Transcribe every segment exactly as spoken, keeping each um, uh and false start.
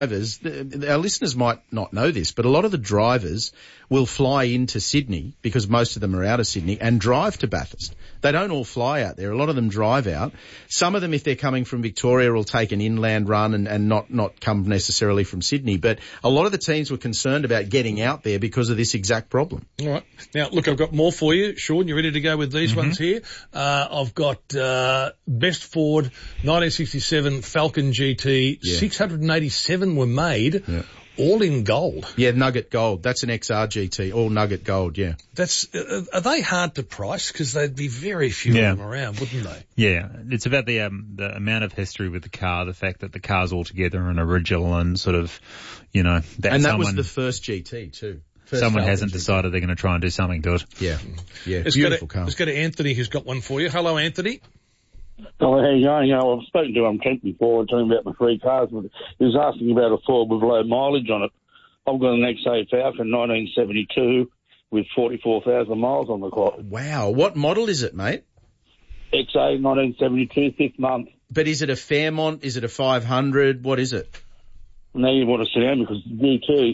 drivers, our listeners might not know this, but a lot of the drivers will fly into Sydney because most of them are out of Sydney and drive to Bathurst. They don't all fly out there. A lot of them drive out. Some of them, if they're coming from Victoria, will take an inland run and, and not, not come necessarily from Sydney. But a lot of the teams were concerned about getting out there because of this exact problem. All right. Now, look, I've got more for you. Sean, you ready to go with these mm-hmm. ones here? Uh, I've got uh, Best Ford nineteen sixty-seven Falcon G T. Yeah. six hundred eighty-seven were made. Yeah. All in gold. Yeah, Nugget Gold. That's an X R G T, all Nugget Gold, yeah. That's, uh, are they hard to price? Because there'd be very few yeah. of them around, wouldn't they? Yeah, it's about the um, the amount of history with the car, the fact that the car's altogether an original and sort of, you know. That and that someone, was the first G T too. First someone hasn't G T. Decided they're going to try and do something to it. Yeah, yeah, let's beautiful go to, car. Let's go to Anthony, who's got one for you. Hello, Anthony. Oh, how you going? You know, I've spoken to um, Kent before, talking about the three cars, but he was asking about a Ford with low mileage on it. I've got an X A Falcon nineteen seventy-two with forty-four thousand miles on the clock. Wow. What model is it, mate? X A nineteen seventy-two, fifth month. But is it a Fairmont? Is it a five hundred? What is it? Now you want to sit down because it's G T.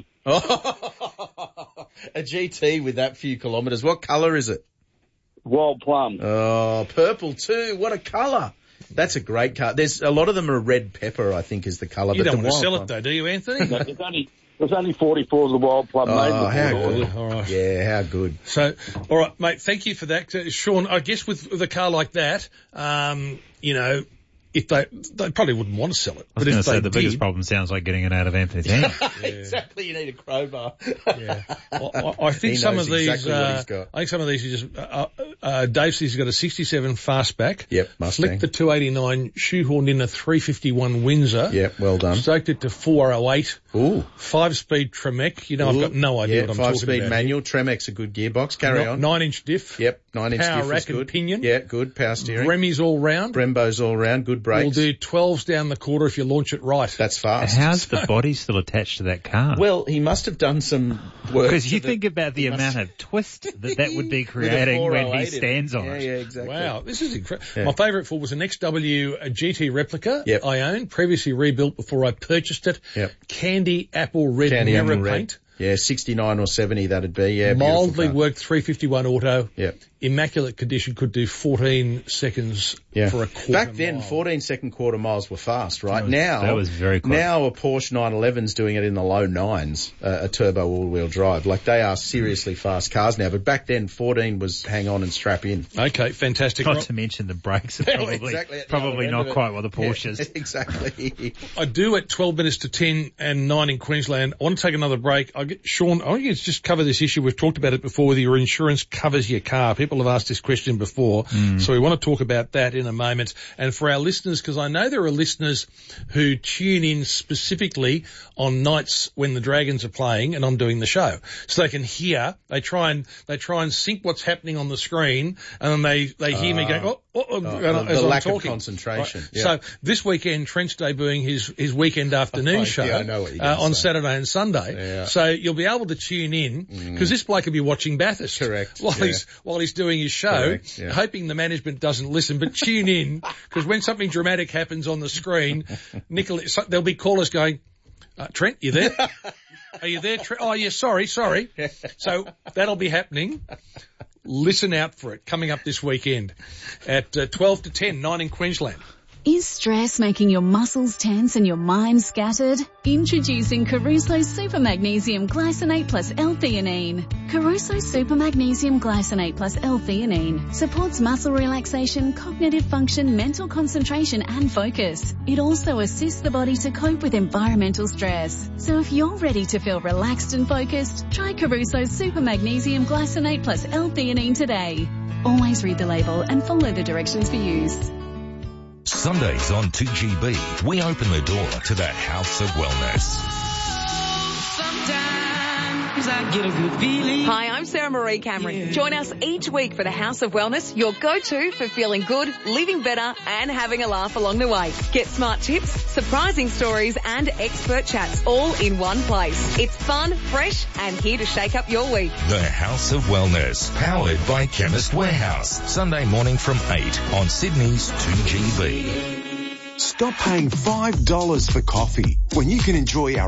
A G T with that few kilometres. What colour is it? Wild plum. Oh, purple too. What a colour. That's a great car. There's a lot of them are red pepper, I think, is the colour. You but don't the want to sell plum. it though, do you, Anthony? No, it's only There's only forty-four of the wild plum oh, made. Oh, how good. All right. Yeah, how good. So, all right, mate, thank you for that. Uh, Sean, I guess with, with a car like that, um, you know, if they, they probably wouldn't want to sell it. I was going to say the did, biggest problem sounds like getting it out of Anthony's hand. Yeah. Exactly, you need a crowbar. Yeah, well, I, I think some of these, exactly uh, I think some of these are just, uh, uh, Dave says he's got a sixty-seven Fastback. Yep, Mustang. Flicked the two eighty-nine, shoehorned in a three fifty-one Windsor. Yep, well done. Stoked it to four oh eight. Ooh. Five-speed Tremec. You know, Ooh. I've got no idea yeah, what I'm talking about. Five-speed manual. Tremec's a good gearbox. Carry no, on. Nine-inch diff. Yep, nine-inch Power diff rack is good. and pinion. Yeah, good. Power steering. Bremy's all round. Brembo's all round. Good brakes. We'll do twelves down the quarter if you launch it right. That's fast. How's the body still attached to that car? Well, he must have done some work. Because you think the, about the amount must... of twist that that would be creating when he stands on yeah, it. Yeah, exactly. Wow, this is incredible. Yeah. My favourite Ford was an X W G T replica yep. I owned, previously rebuilt before I purchased it. Yep. Candy apple red Candy mirror apple paint. Red. Yeah, sixty-nine or seventy that'd be, yeah. Mildly worked three fifty-one auto. Yep. Immaculate condition, could do fourteen seconds yeah. for a quarter Back then, mile. fourteen second quarter miles were fast, right? That was, now, that was very quick. Now a Porsche nine eleven's doing it in the low nines, uh, a turbo all-wheel drive. Like, they are seriously fast cars now, but back then, fourteen was hang on and strap in. Okay, fantastic. Not Right. to mention the brakes are probably, exactly probably not quite what the Porsches. Yeah, exactly. I do at twelve minutes to ten and nine in Queensland. I want to take another break. I get Sean, I want you to just cover this issue. We've talked about it before, whether your insurance covers your car. People have asked this question before, mm. so we want to talk about that in a moment. And for our listeners, because I know there are listeners who tune in specifically on nights when the Dragons are playing and I'm doing the show, so they can hear. They try and they try and sync what's happening on the screen, and then they they hear uh, me going, oh, oh, oh, oh as the I'm lack talking. of concentration. Right. Yeah. So this weekend, Trent's debuting his his weekend afternoon oh, show yeah, I know what you're uh, on say. Saturday and Sunday. Yeah. So you'll be able to tune in because mm. this bloke will be watching Bathurst. Correct. While yeah. he's while he's doing his show, yeah. hoping the management doesn't listen, but tune in because when something dramatic happens on the screen, Nicola, so there'll be callers going, uh, Trent, you there? Are you there, Trent? Oh, yeah, sorry, sorry. So that'll be happening. Listen out for it coming up this weekend at uh, twelve to ten, nine in Queensland. Is stress making your muscles tense and your mind scattered? Introducing Caruso Super Magnesium Glycinate plus L-theanine. Caruso Super Magnesium Glycinate plus L-theanine supports muscle relaxation, cognitive function, mental concentration and focus. It also assists the body to cope with environmental stress. So if you're ready to feel relaxed and focused, try Caruso Super Magnesium Glycinate plus L-theanine today. Always read the label and follow the directions for use. Sundays on two G B, we open the door to the House of Wellness. Sometimes I get a good feeling. Hi, I'm Sarah Marie Cameron. Yeah. Join us each week for the House of Wellness, your go-to for feeling good, living better, and having a laugh along the way. Get smart tips, surprising stories, and expert chats all in one place. It's fun, fresh, and here to shake up your week. The House of Wellness, powered by Chemist Warehouse. Sunday morning from eight on Sydney's two G B. Stop paying five dollars for coffee when you can enjoy our